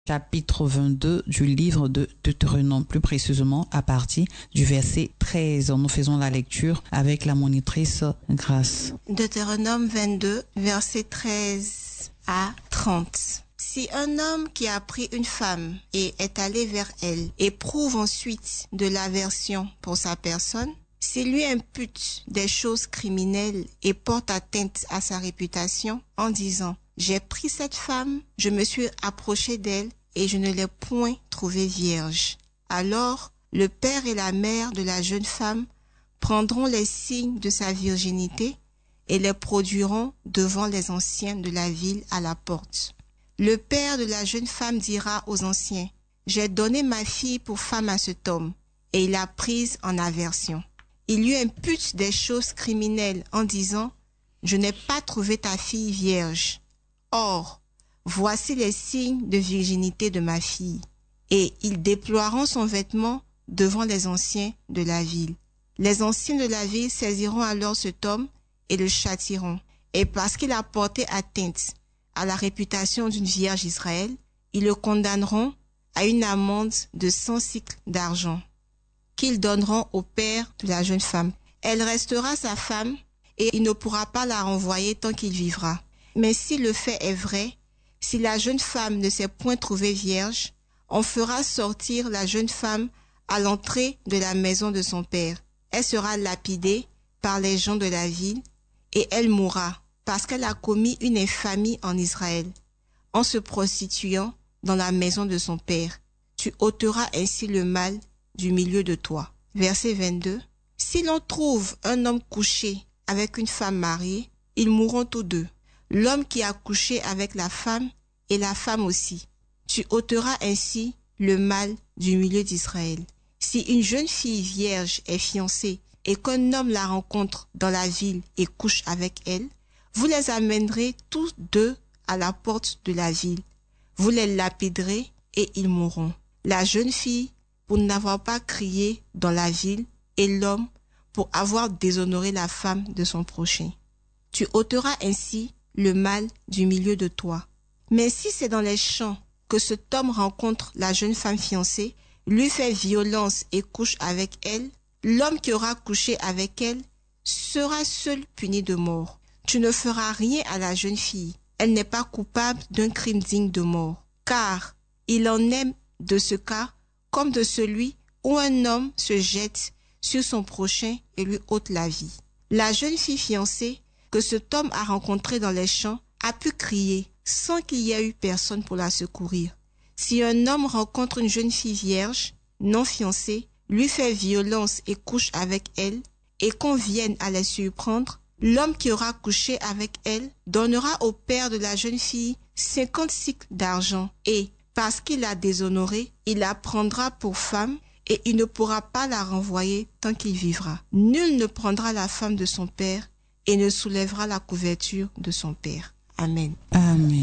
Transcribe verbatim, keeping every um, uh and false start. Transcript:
chapitre vingt-deux du livre de Deutéronome, plus précisément à partir du verset treize. Nous faisons la lecture avec la monitrice Grâce. Deutéronome vingt-deux, verset treize à trente. Si un homme qui a pris une femme et est allé vers elle éprouve ensuite de l'aversion pour sa personne, s'il lui impute des choses criminelles et porte atteinte à sa réputation en disant « J'ai pris cette femme, je me suis approché d'elle et je ne l'ai point trouvée vierge », alors le père et la mère de la jeune femme prendront les signes de sa virginité et les produiront devant les anciens de la ville à la porte. Le père de la jeune femme dira aux anciens « J'ai donné ma fille pour femme à cet homme » et il l'a prise en aversion. Il lui impute des choses criminelles en disant « Je n'ai pas trouvé ta fille vierge. Or, voici les signes de virginité de ma fille. » Et ils déploieront son vêtement devant les anciens de la ville. Les anciens de la ville saisiront alors cet homme et le châtieront. Et parce qu'il a porté atteinte à la réputation d'une vierge Israël, ils le condamneront à une amende de cent cycles d'argent, qu'ils donneront au père de la jeune femme. Elle restera sa femme et il ne pourra pas la renvoyer tant qu'il vivra. Mais si le fait est vrai, si la jeune femme ne s'est point trouvée vierge, on fera sortir la jeune femme à l'entrée de la maison de son père. Elle sera lapidée par les gens de la ville et elle mourra parce qu'elle a commis une infamie en Israël en se prostituant dans la maison de son père. Tu ôteras ainsi le mal du milieu de toi. Verset vingt-deux. Si l'on trouve un homme couché avec une femme mariée, ils mourront tous deux, l'homme qui a couché avec la femme et la femme aussi. Tu ôteras ainsi le mal du milieu d'Israël. Si une jeune fille vierge est fiancée et qu'un homme la rencontre dans la ville et couche avec elle, vous les amènerez tous deux à la porte de la ville. Vous les lapiderez et ils mourront. La jeune fille pour n'avoir pas crié dans la ville et l'homme pour avoir déshonoré la femme de son prochain. Tu ôteras ainsi le mal du milieu de toi. Mais si c'est dans les champs que cet homme rencontre la jeune femme fiancée, lui fait violence et couche avec elle, l'homme qui aura couché avec elle sera seul puni de mort. Tu ne feras rien à la jeune fille. Elle n'est pas coupable d'un crime digne de mort. Car il en est de ce cas comme de celui où un homme se jette sur son prochain et lui ôte la vie. La jeune fille fiancée que cet homme a rencontrée dans les champs a pu crier sans qu'il y ait eu personne pour la secourir. Si un homme rencontre une jeune fille vierge, non fiancée, lui fait violence et couche avec elle, et qu'on vienne à la surprendre, l'homme qui aura couché avec elle donnera au père de la jeune fille cinquante cycles d'argent et, parce qu'il l'a déshonorée, il la prendra pour femme et il ne pourra pas la renvoyer tant qu'il vivra. Nul ne prendra la femme de son père et ne soulèvera la couverture de son père. Amen. Amen.